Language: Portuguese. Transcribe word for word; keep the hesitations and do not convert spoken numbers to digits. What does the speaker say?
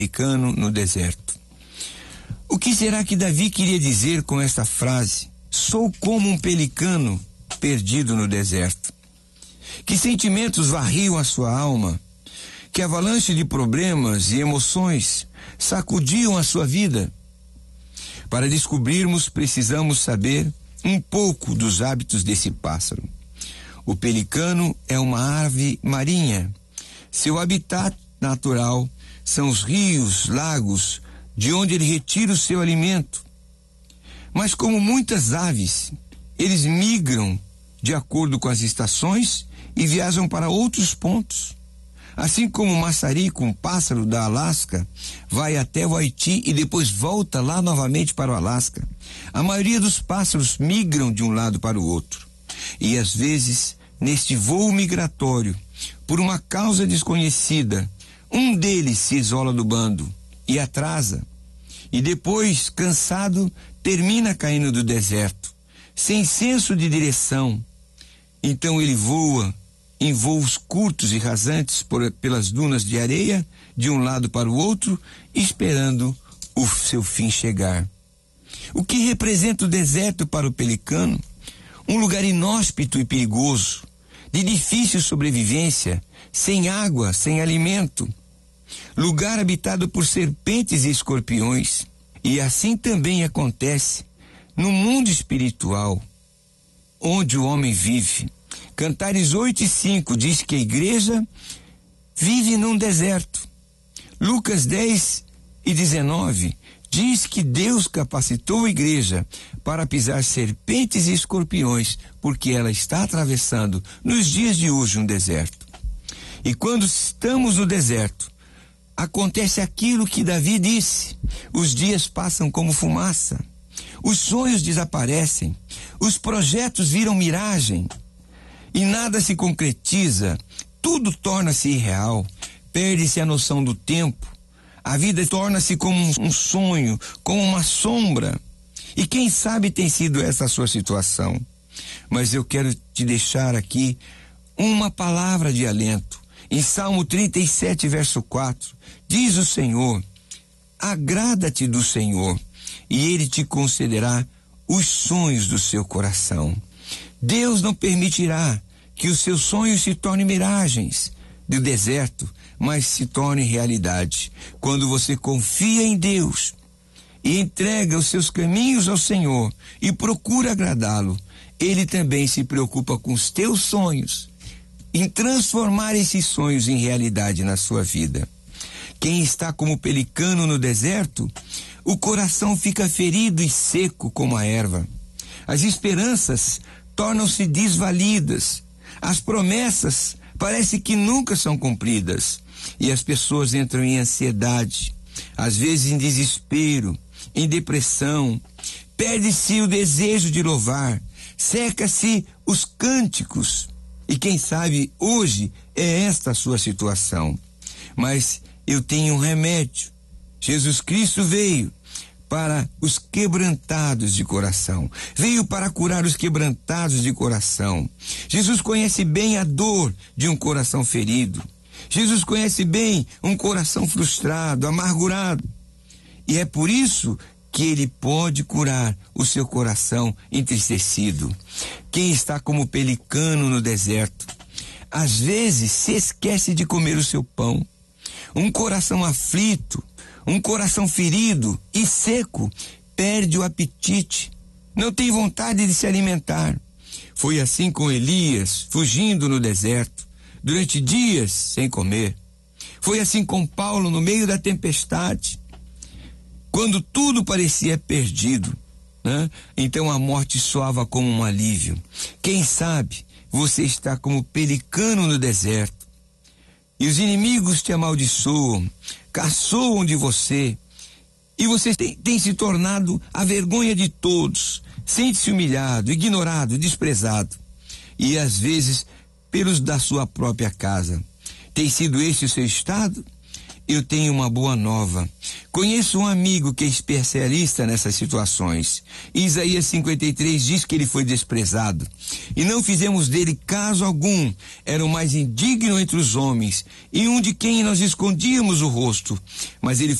pelicano no deserto. O que será que Davi queria dizer com esta frase? Sou como um pelicano perdido no deserto. Que sentimentos varriam a sua alma? Que avalanche de problemas e emoções sacudiam a sua vida? Para descobrirmos, precisamos saber um pouco dos hábitos desse pássaro. O pelicano é uma ave marinha. Seu habitat natural são os rios, lagos, de onde ele retira o seu alimento. Mas como muitas aves, eles migram de acordo com as estações e viajam para outros pontos. Assim como o maçarico, um pássaro da Alasca, vai até o Haiti e depois volta lá novamente para o Alasca. A maioria dos pássaros migram de um lado para o outro. E às vezes, neste voo migratório, por uma causa desconhecida, um deles se isola do bando e atrasa. E depois, cansado, termina caindo do deserto, sem senso de direção. Então ele voa em voos curtos e rasantes por, pelas dunas de areia, de um lado para o outro, esperando o seu fim chegar. O que representa o deserto para o pelicano? Um lugar inóspito e perigoso, de difícil sobrevivência, sem água, sem alimento. Lugar habitado por serpentes e escorpiões. E assim também acontece no mundo espiritual, onde o homem vive. Cantares oito e cinco diz que a igreja vive num deserto. Lucas dez e dezenove diz que Deus capacitou a igreja para pisar serpentes e escorpiões, porque ela está atravessando, nos dias de hoje, um deserto. E quando estamos no deserto, acontece aquilo que Davi disse: os dias passam como fumaça, os sonhos desaparecem, os projetos viram miragem, e nada se concretiza, tudo torna-se irreal, perde-se a noção do tempo, a vida torna-se como um sonho, como uma sombra. E quem sabe tem sido essa a sua situação. Mas eu quero te deixar aqui uma palavra de alento. Em Salmo trinta e sete, verso quatro, diz o Senhor: agrada-te do Senhor, e Ele te concederá os sonhos do seu coração. Deus não permitirá que os seus sonhos se tornem miragens do deserto, mas se tornem realidade. Quando você confia em Deus e entrega os seus caminhos ao Senhor e procura agradá-lo, Ele também se preocupa com os teus sonhos, em transformar esses sonhos em realidade na sua vida. Quem está como pelicano no deserto, o coração fica ferido e seco como a erva. As esperanças tornam-se desvalidas. As promessas parece que nunca são cumpridas. E as pessoas entram em ansiedade, às vezes em desespero, em depressão. Perde-se o desejo de louvar, seca-se os cânticos. E quem sabe hoje é esta a sua situação. Mas eu tenho um remédio. Jesus Cristo veio para os quebrantados de coração. Veio para curar os quebrantados de coração. Jesus conhece bem a dor de um coração ferido. Jesus conhece bem um coração frustrado, amargurado. E é por isso que Ele pode curar o seu coração entristecido. Quem está como pelicano no deserto, às vezes se esquece de comer o seu pão. Um coração aflito, um coração ferido e seco, perde o apetite, não tem vontade de se alimentar. Foi assim com Elias, fugindo no deserto, durante dias sem comer. Foi assim com Paulo no meio da tempestade, quando tudo parecia perdido, né? Então a morte soava como um alívio. Quem sabe você está como pelicano no deserto, e os inimigos te amaldiçoam, caçoam de você, e você tem, tem se tornado a vergonha de todos, sente-se humilhado, ignorado, desprezado, e às vezes pelos da sua própria casa. Tem sido esse o seu estado? Eu tenho uma boa nova. Conheço um amigo que é especialista nessas situações. Isaías cinquenta e três diz que ele foi desprezado, e não fizemos dele caso algum. Era o mais indigno entre os homens, e um de quem nós escondíamos o rosto. Mas ele